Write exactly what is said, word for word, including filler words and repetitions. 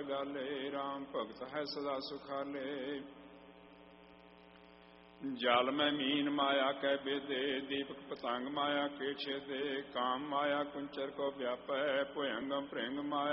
गाले। राम भगत है सदा सुखाले। जल में मीन माया कै बेदे, दीपक पतंग माया के छेदे। काम माया कुंचर को व्यापै, भुयंगम भृंग माया